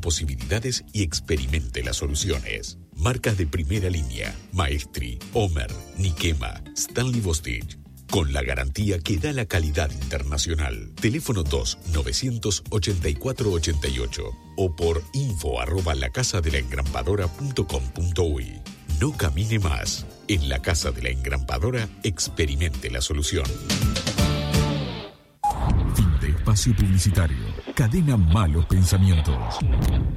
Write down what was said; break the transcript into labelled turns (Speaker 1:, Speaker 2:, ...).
Speaker 1: posibilidades y experimente las soluciones. Marcas de primera línea: Maestri, Homer, Nikema, Stanley Bostitch. Con la garantía que da la calidad internacional. Teléfono 2-984-88 o por info@lacasadelaengrampadora.com.uy. No camine más. En la Casa de la Engrampadora, experimente la solución.
Speaker 2: Fin de espacio publicitario. Cadena Malos Pensamientos.